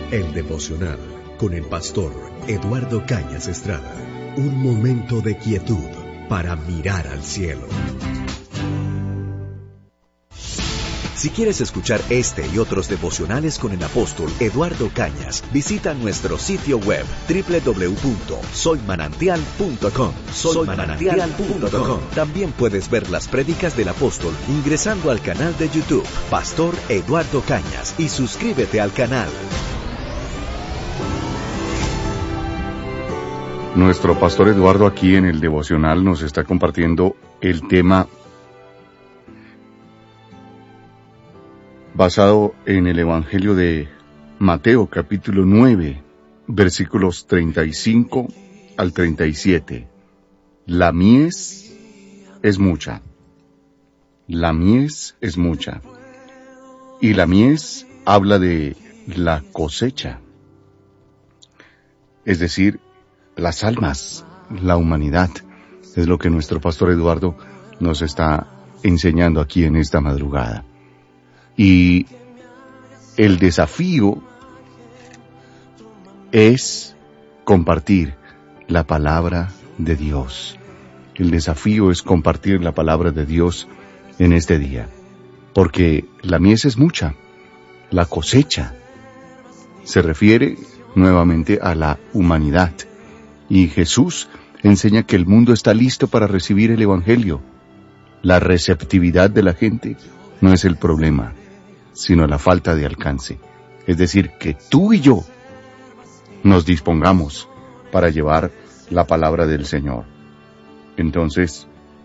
El devocional con el pastor Eduardo Cañas Estrada. Un momento de quietud para mirar al cielo. Si quieres escuchar este y otros devocionales con el apóstol Eduardo Cañas, visita nuestro sitio web www.soymanantial.com. Soymanantial.com. También puedes ver las prédicas del apóstol ingresando al canal de YouTube Pastor Eduardo Cañas y suscríbete al canal. Nuestro pastor Eduardo aquí en el devocional nos está compartiendo el tema basado en el Evangelio de Mateo, capítulo 9, versículos 35 al 37. La mies es mucha. La mies es mucha. Y la mies habla de la cosecha. Es decir, las almas, la humanidad. Es lo que nuestro pastor Eduardo nos está enseñando aquí en esta madrugada. Y el desafío es compartir la palabra de Dios. El desafío es compartir la palabra de Dios en este día. Porque la mies es mucha, la cosecha se refiere nuevamente a la humanidad. Y Jesús enseña que el mundo está listo para recibir el Evangelio. La receptividad de la gente no es el problema, sino la falta de alcance. Es decir, que tú y yo nos dispongamos para llevar la palabra del Señor. Entonces,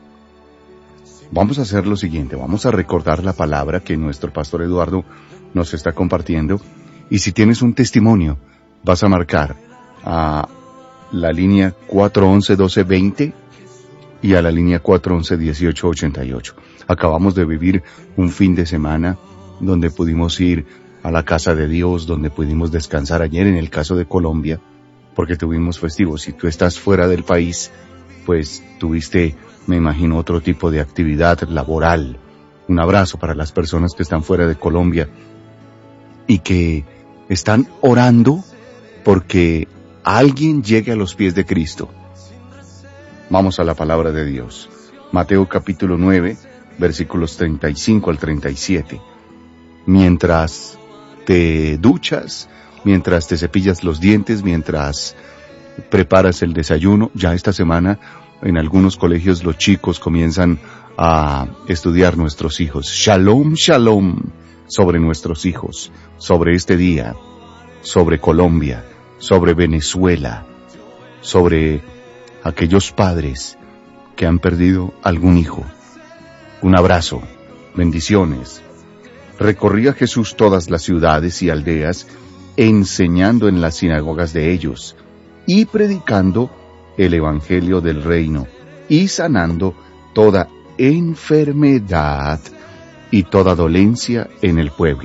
vamos a hacer lo siguiente, vamos a recordar la palabra que nuestro pastor Eduardo nos está compartiendo, y si tienes un testimonio, vas a marcar a la línea 411-1220 y a la línea 411-1888. Acabamos de vivir un fin de semana donde pudimos ir a la casa de Dios, donde pudimos descansar ayer en el caso de Colombia, porque tuvimos festivos. Si tú estás fuera del país, pues tuviste, me imagino, otro tipo de actividad laboral. Un abrazo para las personas que están fuera de Colombia y que están orando porque alguien llegue a los pies de Cristo. Vamos a la palabra de Dios. Mateo capítulo 9, versículos 35 al 37. Mientras te duchas, mientras te cepillas los dientes, mientras preparas el desayuno, ya esta semana en algunos colegios los chicos comienzan a estudiar nuestros hijos. Shalom, shalom sobre nuestros hijos, sobre este día, sobre Colombia, sobre Venezuela, sobre aquellos padres que han perdido algún hijo. Un abrazo, bendiciones. Recorría Jesús todas las ciudades y aldeas, enseñando en las sinagogas de ellos, y predicando el evangelio del reino, y sanando toda enfermedad y toda dolencia en el pueblo.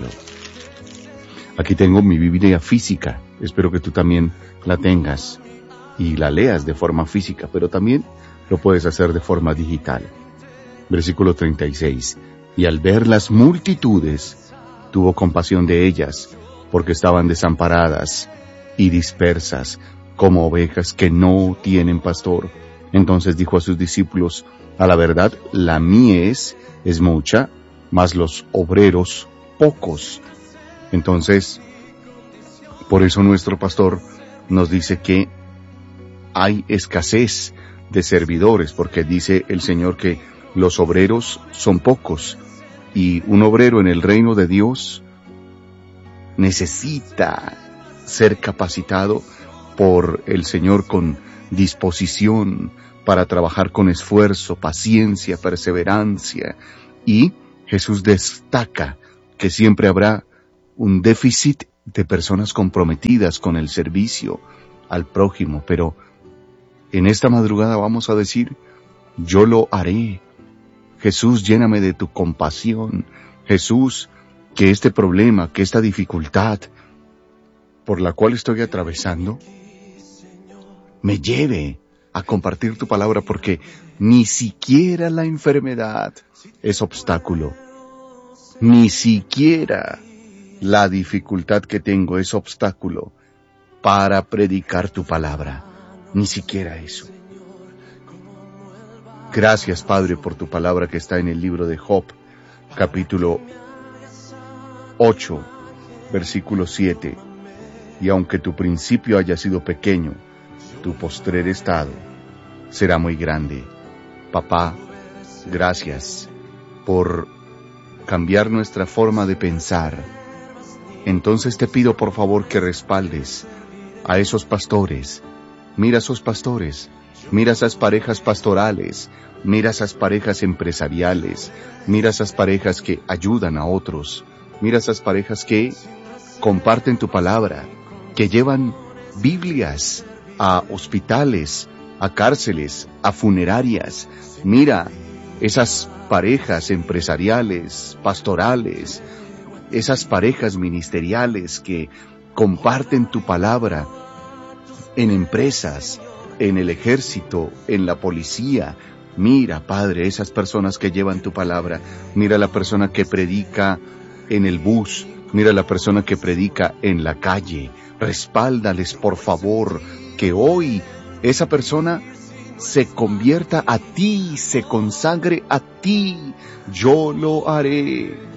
Aquí tengo mi Biblia física, espero que tú también la tengas y la leas de forma física, pero también lo puedes hacer de forma digital. Versículo 36. Y al ver las multitudes, tuvo compasión de ellas, porque estaban desamparadas y dispersas, como ovejas que no tienen pastor. Entonces dijo a sus discípulos: a la verdad, la mies es mucha, mas los obreros pocos. Entonces, por eso nuestro pastor nos dice que hay escasez de servidores, porque dice el Señor que los obreros son pocos, y un obrero en el reino de Dios necesita ser capacitado por el Señor con disposición para trabajar con esfuerzo, paciencia, perseverancia. Y Jesús destaca que siempre habrá un déficit de personas comprometidas con el servicio al prójimo, pero en esta madrugada vamos a decir: yo lo haré. Jesús, lléname de tu compasión. Jesús, que este problema, que esta dificultad por la cual estoy atravesando, me lleve a compartir tu palabra, porque ni siquiera la enfermedad es obstáculo. Ni siquiera la dificultad que tengo es obstáculo para predicar tu palabra. Ni siquiera eso. Gracias, Padre, por tu palabra que está en el libro de Job, capítulo 8, versículo 7. Y aunque tu principio haya sido pequeño, tu postrer estado será muy grande. Papá, gracias por cambiar nuestra forma de pensar. Entonces te pido por favor que respaldes a esos pastores. Mira a esos pastores, mira a esas parejas pastorales, mira a esas parejas empresariales, mira a esas parejas que ayudan a otros, mira a esas parejas que comparten tu palabra, que llevan Biblias a hospitales, a cárceles, a funerarias. Mira esas parejas empresariales, pastorales, esas parejas ministeriales que comparten tu palabra en empresas, en el ejército, en la policía. Mira, Padre, esas personas que llevan tu palabra. Mira la persona que predica en el bus. Mira la persona que predica en la calle. Respáldales, por favor, que hoy esa persona se convierta a ti, se consagre a ti. Yo lo haré.